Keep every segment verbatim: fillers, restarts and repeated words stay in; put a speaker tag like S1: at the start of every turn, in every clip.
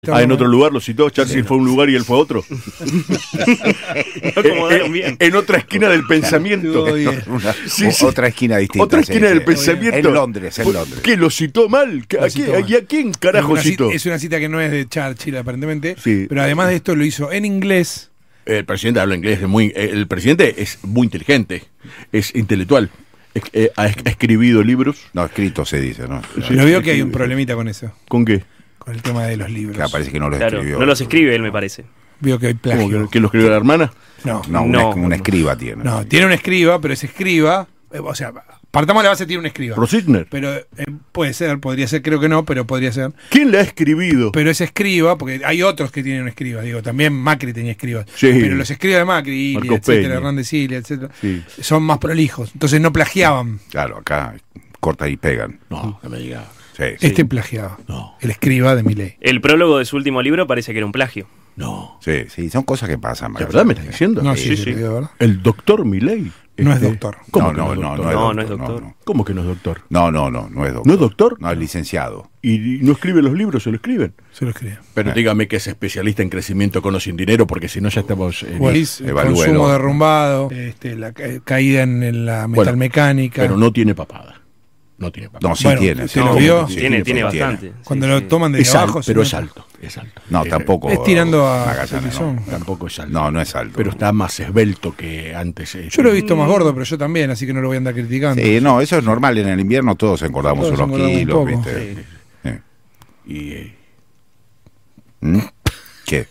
S1: Ah, en otro lugar lo citó, Churchill sí, fue a un lugar y él fue a otro. en, en, en otra esquina del pensamiento.
S2: Una, sí, sí. Otra esquina distinta.
S1: Otra esquina sí, del sí. pensamiento.
S2: En Londres, en Londres.
S1: ¿Qué lo citó mal? ¿A, citó qué, mal. ¿Y a quién carajo
S3: es
S1: citó?
S3: Cita, es una cita que no es de Churchill aparentemente,
S1: sí.
S3: pero además de esto lo hizo en inglés.
S1: El presidente habla inglés, es muy, el presidente es muy inteligente, es intelectual. Es, eh, ha escribido libros.
S2: No, escrito se dice, ¿no?
S3: Sí, pero veo que hay un problemita con eso.
S1: ¿Con qué?
S3: Con el tema de los libros.
S2: Que parece que no los
S4: claro,
S2: escribió.
S4: No los escribe él, me parece.
S3: Veo que hay plagio.
S1: ¿Cómo que, que lo escribió la hermana?
S3: No,
S2: no,
S3: no.
S2: Una, una escriba tiene.
S3: No, tiene una escriba, pero ese escriba, eh, o sea, partamos de la base, tiene una escriba.
S1: Rositner.
S3: Pero eh, puede ser, podría ser, creo que no, pero podría ser.
S1: ¿Quién le ha escribido?
S3: Pero ese escriba, porque hay otros que tienen una escriba, digo, también Macri tenía escribas.
S1: Sí.
S3: Pero los escribas de Macri, Ilia, etcétera, Hernández Silia, etcétera, sí. son más prolijos. Entonces no plagiaban.
S2: Claro, acá corta y pegan.
S1: No, no me digas.
S2: Sí,
S3: este
S2: sí.
S3: plagiaba.
S1: No.
S3: El escriba de Milei.
S4: El prólogo de su último libro parece que era un plagio.
S1: No.
S2: Sí, sí, son cosas que pasan.
S1: ¿De verdad me estás diciendo?
S3: No, sí,
S1: sí,
S3: sí.
S1: sí.
S3: ¿De verdad?
S1: El doctor Milei.
S3: No
S1: este...
S3: es doctor.
S1: ¿Cómo
S2: no,
S1: que
S2: no,
S1: no,
S2: no,
S1: no,
S4: no,
S1: es
S4: no,
S1: doctor?
S4: no es doctor.
S2: No, no.
S1: ¿Cómo que no es doctor?
S2: No, no, no, no es doctor.
S1: ¿No es doctor?
S2: No, es licenciado.
S1: ¿Y no escribe los libros? ¿Se lo escriben?
S3: Se lo escriben.
S1: Pero eh. dígame que es especialista en crecimiento con o sin dinero, porque si no ya estamos...
S3: Eh, Wallis, el consumo derrumbado, este, la ca caída en, en la metalmecánica.
S1: Bueno, pero no tiene papada. No tiene papada.
S2: No, sí
S3: bueno,
S2: tiene.
S3: ¿Se
S2: no,
S3: lo vio?
S4: Sí, tiene, tiene bastante.
S2: Tiene.
S3: Cuando
S4: sí,
S3: lo
S4: sí.
S3: toman de
S1: es
S3: abajo...
S1: alto, pero
S3: no
S1: es alto, es alto.
S2: No, tampoco...
S3: Es tirando a...
S2: Magallanes, no.
S1: Tampoco es alto.
S2: No, no es alto.
S1: Pero está más esbelto que antes. Eh.
S3: Yo lo he visto más gordo, pero yo también, así que no lo voy a andar criticando.
S2: Sí, no, eso es normal. En el invierno todos engordamos
S3: todos
S2: unos
S3: engordamos
S2: kilos,
S3: un
S2: ¿viste?
S1: Sí.
S2: Sí.
S1: Y... Eh...
S2: ¿Mm? ¿Qué?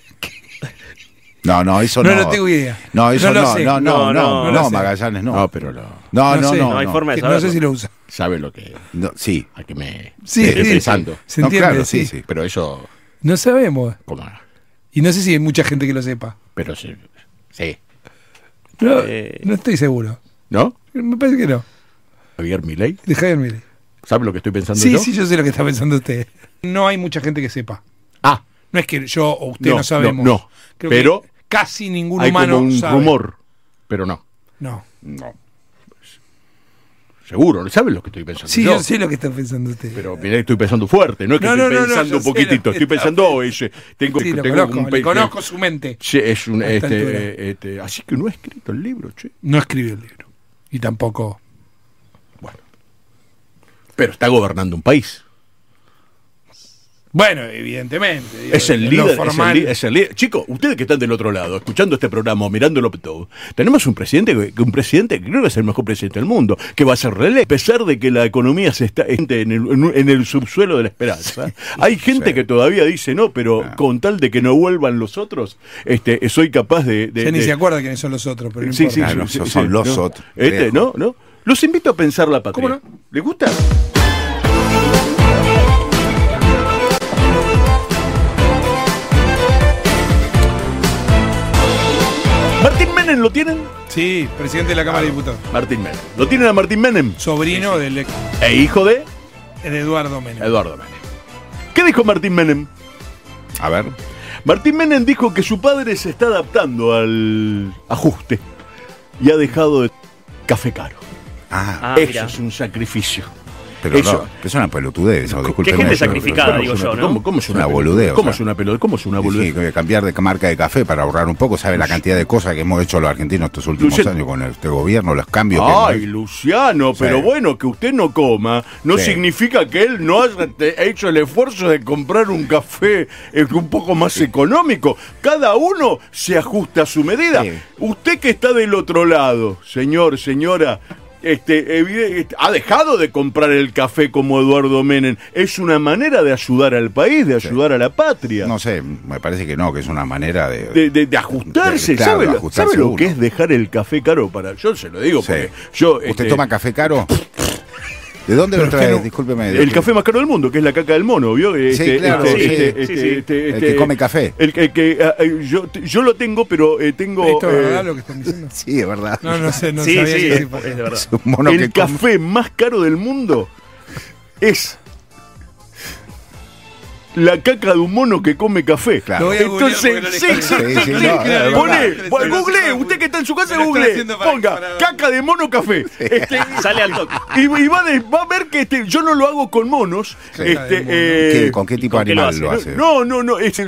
S2: No, no, eso
S3: no.
S2: no.
S3: No, no tengo idea.
S2: No, eso
S3: no,
S2: no, no, no, no, no,
S4: no,
S2: no, Magallanes no.
S1: No, pero no.
S2: No,
S3: no,
S2: no,
S3: sé,
S2: no.
S4: No hay
S2: no.
S4: forma de
S3: Que
S4: saberlo.
S3: No sé si lo usa.
S1: ¿Sabe lo que...?
S2: No, sí.
S1: A que me...
S3: Sí,
S1: estoy
S3: sí,
S1: pensando.
S3: Se
S2: No,
S3: entiende,
S2: claro,
S3: sí.
S2: sí, sí.
S1: Pero eso...
S3: No sabemos.
S1: ¿Cómo?
S3: Y no sé si hay mucha gente que lo sepa.
S1: Pero sí. Sí.
S3: No,
S4: Eh.
S3: no estoy seguro.
S1: ¿No?
S3: Me parece que no.
S1: Javier Milei.
S3: De Javier Milei.
S1: ¿Sabe lo que estoy pensando
S3: Sí,
S1: yo?
S3: sí, yo sé lo que está pensando usted. No hay mucha gente que sepa.
S1: Ah.
S3: No es que yo o usted
S1: No,
S3: no, sabemos.
S1: no, no.
S3: Creo
S1: Pero
S3: que casi ningún
S1: Hay
S3: humano
S1: como un
S3: sabe.
S1: rumor. Pero no.
S3: No.
S1: No. Seguro. ¿Sabe lo que estoy pensando
S3: Sí,
S1: yo?
S3: yo sé lo que está pensando usted.
S1: Pero mirá, estoy pensando fuerte, no es que
S3: No,
S1: estoy
S3: no, no,
S1: pensando
S3: no,
S1: un
S3: yo sé
S1: poquitito,
S3: lo que
S1: estoy
S3: está
S1: pensando, oh, ese, tengo,
S3: sí, lo
S1: tengo
S3: conozco,
S1: un
S3: le
S1: pe-
S3: conozco su mente.
S1: Che, es un,
S3: a esta altura.
S1: este, este, así que no ha escrito el libro, che.
S3: No escribió el libro. Y tampoco...
S1: Bueno. Pero está gobernando un país.
S3: Bueno, evidentemente. Digo,
S1: Es el
S3: lo
S1: líder, es el,
S3: formal.
S1: li- es el líder. Chicos, ustedes que están del otro lado, escuchando este programa o mirándolo todo, tenemos un presidente que un presidente que creo que es el mejor presidente del mundo, que va a ser reelecto, a pesar de que la economía se está en el, en el subsuelo de la esperanza. Hay gente
S2: Sí.
S1: que todavía dice no, pero
S2: Ah.
S1: con tal de que no vuelvan los otros, este, soy capaz de. de,
S3: Ya ni
S1: de-
S3: se acuerda quiénes son los otros, pero no
S1: Sí,
S3: importa.
S1: sí,
S2: Claro,
S1: sí,
S2: esos
S1: sí,
S2: son
S1: sí,
S2: los
S1: ¿no?
S2: otros.
S1: Este,
S2: Lejos.
S1: ¿no? ¿no? Los invito a pensar la patria.
S3: ¿Cómo no?
S1: ¿Les gusta? ¿Martín Menem lo tienen?
S3: Sí, presidente de la Cámara de Diputados.
S1: Martín Menem. ¿Lo tienen a Martín Menem?
S3: Sobrino del ex-
S1: E hijo de
S3: de Eduardo Menem.
S1: Eduardo Menem. ¿Qué dijo Martín Menem?
S2: A ver.
S1: Martín Menem dijo que su padre se está adaptando al ajuste y ha dejado de café caro.
S2: Ah,
S4: Ah,
S1: Eso
S4: mira.
S1: es un sacrificio.
S2: pero
S1: eso-
S2: no, que es una pelotudez eso, discúlpeme.
S4: gente
S2: eso,
S4: sacrificada,
S2: pero-
S4: digo
S1: ¿Cómo es
S4: yo,
S1: una-
S4: ¿no?
S1: ¿Cómo, cómo es
S2: Una
S1: una
S2: boludez,
S1: pelota? ¿Cómo
S2: o
S1: es
S2: sea.
S1: una pelota? ¿Cómo es una
S2: Sí,
S1: boludez?
S2: sí, que cambiar de marca de café para ahorrar un poco, sabe la cantidad de cosas que hemos hecho los argentinos estos últimos
S1: Luciano.
S2: años con este gobierno, los cambios que
S1: Ay,
S2: hemos hecho.
S1: Luciano, pero
S2: Sí.
S1: bueno, que usted no coma no
S2: Sí.
S1: significa que él no haya te- hecho el esfuerzo de comprar un café eh, un poco más económico. Cada uno se ajusta a su medida.
S2: Sí.
S1: Usted que está del otro lado, señor, señora, este, evide- este, ha dejado de comprar el café como Eduardo Menem. Es una manera de ayudar al país, de ayudar a la patria.
S2: No sé, me parece que no, que es una manera de...
S1: De, de- de ajustarse,
S2: De- claro,
S1: ¿sabe,
S2: de
S1: lo-
S2: ajustarse
S1: sabe lo
S2: uno.
S1: que es dejar el café caro para? Yo se lo digo,
S2: Sí.
S1: porque yo...
S2: ¿Usted
S1: este,
S2: toma café caro? ¿De dónde lo
S3: Pero
S2: trae?
S3: que no-
S2: Discúlpeme.
S1: El café más caro del mundo, que es la caca del mono, ¿vio? Este,
S2: claro,
S1: este,
S2: sí.
S1: este,
S4: Sí,
S1: este,
S4: sí.
S1: este,
S2: El
S1: este,
S2: que come café.
S1: El que, que, ah, eh, yo, yo lo tengo, pero eh, tengo...
S3: ¿Esto es
S1: eh,
S3: verdad lo que están diciendo?
S2: Sí, es verdad.
S3: No, no sé, no
S4: Sí,
S3: sabía
S4: sí,
S3: que
S4: es,
S3: sí.
S4: es de verdad.
S2: Es un mono
S1: el
S2: que come-
S1: café más caro del mundo es la caca de un mono que come café.
S2: Claro.
S3: Lo voy a googlear
S1: Entonces,
S3: porque no le
S1: sí,
S3: creo.
S1: sí,
S2: Sí,
S1: sí,
S2: sí,
S1: sí,
S2: no, es
S1: Poné,
S3: verdad.
S1: bueno,
S3: Pero
S1: googlee,
S3: no-
S1: usted que está en su casa,
S3: pero estoy
S1: googlee,
S3: haciendo para-
S1: ponga
S3: para-
S1: caca de mono café. Este,
S4: Sale al toque.
S1: y, y va, de- va a ver que este, yo no lo hago con monos.
S3: Caca de
S1: Este,
S3: mono.
S1: eh,
S2: ¿Qué- ¿Con qué tipo de
S4: ¿con qué lo
S2: animal lo hace?
S4: hace?
S1: no, no, no, es el